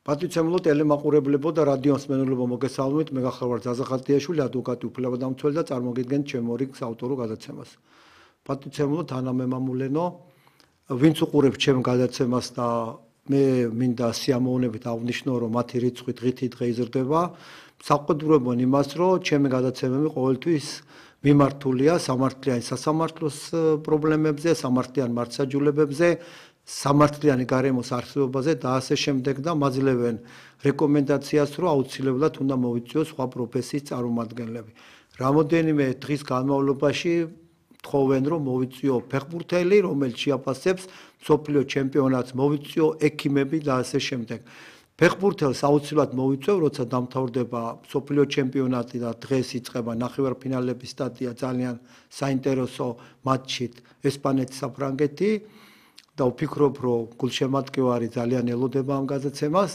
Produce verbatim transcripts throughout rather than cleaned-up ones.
პატივცემულო ტელემაყურებლებო და რადიო მსმენელებო მოგესალმებით, მე გახლავართ ზაზა ხატიაშვილი, ადვოკატი, უფლებადამცველი და წარმოგიდგენთ ჩემ ორი საავტორო გადაცემას. პატივცემულო თანამემამულენო, ვინც უყურებს ჩემ გადაცემას და მე მინდა სიამოვნებით აღვნიშნო, რომ მათი რიცხვი დღითი დღე იზრდება, საყვედურებონ იმას, რომ ჩემი გადაცემები ყოველთვის მიმართულია სამართლიანი სასამართლოს პრობლემებზე, სამართლიან მართლმსაჯულებებზე, სამართლიანი გარემოს არსებობაზე და ასე შემდეგ და მაძლევენ რეკომენდაციას, რომ აუცილებლად უნდა მოვიწვიოს სხვა პროფესიის წარმომადგენლები. რამოდენიმე დღის განმავლობაში თხოვენ, რომ მოვიწვიო ფეხბურთელი, რომელიც შეაფასებს მსოფლიო ჩემპიონატს, მოვიწვიო ექიმები და ასე შემდეგ. ფეხბურთელს აუცილებლად მოვიწვევ, როცა დამთავრდება მსოფლიო ჩემპიონატი და დღეს იწყება ნახევარფინალების სტადია ძალიან საინტერესო მატჩით ესპანეთი-საფრანგეთი. და ვფიქრობ, რომ გულშემატკივარი ძალიან ელოდება ამ გადაცემას.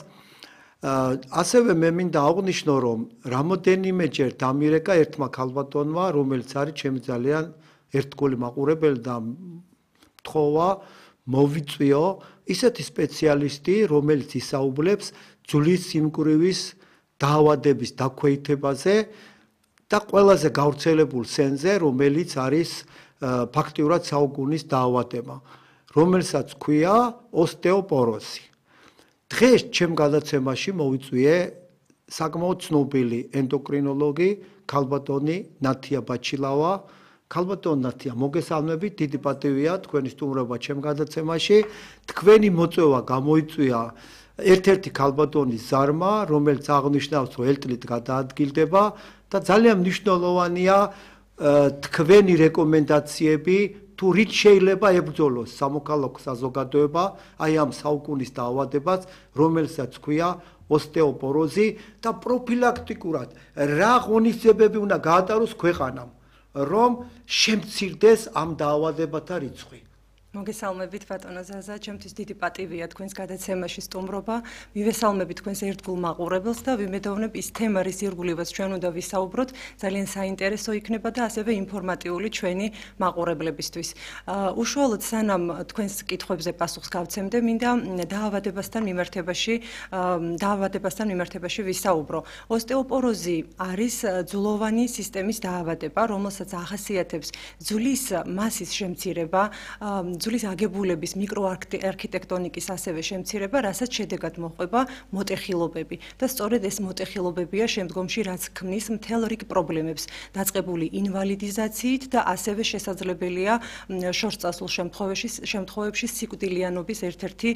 ასევე მე მინდა აღვნიშნო, რომ რამოდენიმეჯერ დამირეკა ერთმა ქალბატონმა, რომელიც არის ჩემი ძალიან ერთგული მაყურებელი და მთხოვა მოვიწვიო ისეთი სპეციალისტი, რომელიც ისაუბრებს ძვლის სიმკვრივის დაავადების დაქვეითებაზე და ყველაზე გავრცელებულ სენზე, რომელიც არის ფაქტიურად საუკუნის დაავადება, რომელსაც ქვია ოსტეოპოროზი. დღეს ჩემ გადაცემაში მოვიწვიე საკმაოდ ცნობილი ენდოკრინოლოგი ქალბატონი ნათია ბაჩილავა. ქალბატონ ნათია, მოგესალმებით, დიდი პატივია თქვენი სტუმრობა ჩემ გადაცემაში. თქვენი მოწვევა გამოიწვია ერთ-ერთი ქალბატონის ზარმა, რომელიც აღნიშნავს, რომ ელტლით გადაადგილდება და ძალიან მნიშვნელოვანია თქვენი რეკომენდაციები თუ რით შეიძლება ებრძოლოს სამოქალაქო საზოგადოება აი ამ საუკუნის დაავადებას, რომელსაც ქვია ოსტეოპოროზი და პროფილაქტიკურად რა ღონისძიებები უნდა გაატაროს ქვეყანამ, რომ შემცირდეს ამ დაავადებათა რიცხვი. მოგესალმებით ბატონო ზაზა, ჩემთვის დიდი პატივია თქვენს გადაცემაში სტუმრობა. მივესალმებით თქვენს ერთგულ მაყურებელს და ვიმედოვნებ ის თემა, რის ირგვლივაც ჩვენ უნდა ვისაუბროთ, ძალიან საინტერესო იქნება და ასევე ინფორმატიული ჩვენი მაყურებლებისთვის. უშუალოდ სანამ თქვენს კითხვებზე პასუხს გავცემდე, მინდა დაავადებასთან მიმართებაში, დაავადებასთან მიმართებაში ვისაუბრო. ოსტეოპოროზი არის ძვლოვანი სისტემის დაავადება, რომელსაც ახასიათებს ძვლის მასის შემცირება, ძვლის აგებულების მიკროარქიტექტონიკის ასევე შემცირება, რასაც შედეგად მოჰყვება მოტეხილობები და სწორედ ეს მოტეხილობებია შემდგომში რაც ქმნის მთელ რიგ პრობლემებს, დაწყებული ინვალიდიზაციით და ასევე შესაძლებელია შორსწასულ შემთხვევაში შემთხვევებში სიკვდილიანობის ერთ-ერთი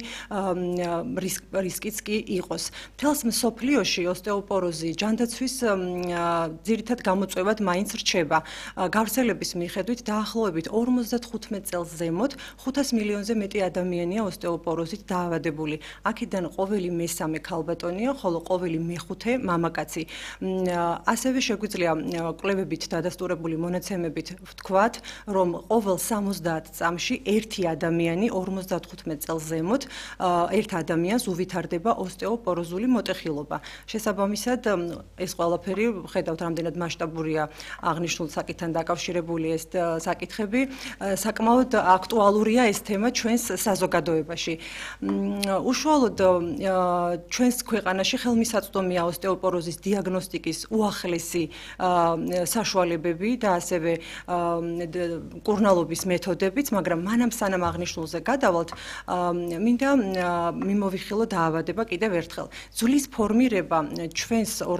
რისკიც კი იყოს. მთელს მსოფლიოში ოსტეოპოროზი ჯანდაცვის ძირითად გამოწვევად მაინც რჩება. გავრცელების მიხედვით დაახლოებით ორმოცდათხუთმეტ წელს ზემოთ ხუთას მილიონზე მეტი ადამიანია ოსტეოპოროზით დაავადებული. აქედან ყოველი მესამე ქალბატონია, ხოლო ყოველი მეხუთე მამაკაცი. ასევე შეგვიძლია კვლევებით დადასტურებული მონაცემებით ვთქვათ, რომ ყოველ სამოცდაათ წამში ერთი ადამიანი ორმოცდათხუთმეტ წელს ზემოთ ერთ ადამიანს უვითარდება ოსტეოპოროზული მოტეხილობა. შესაბამისად, ეს ყველაფერი ხედავთ, რამდენად მასშტაბურია აღნიშნულ საკითხთან დაკავშირებული ეს საკითხები, საკმაოდ აქტუალურია ეს თემა ჩვენს საზოგადოებაში. უშუალოდ ჩვენს ქვეყანაში ხელმისაწვდომია ოსტეოპოროზის დიაგნოსტიკის უახლესი საშუალებები და ასევე კურნალობის მეთოდებიც, მაგრამ მანამ სანამ აღნიშნულზე გადავალთ, მინდა მიმოვიხილო დაავადება კიდევ ერთხელ. ძვლის ფორმირება ჩვენს